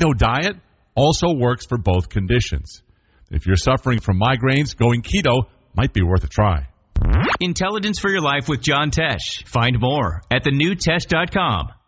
keto diet also works for both conditions. If you're suffering from migraines, going keto might be worth a try. Intelligence for your life with John Tesh. Find more at thenewtesh.com.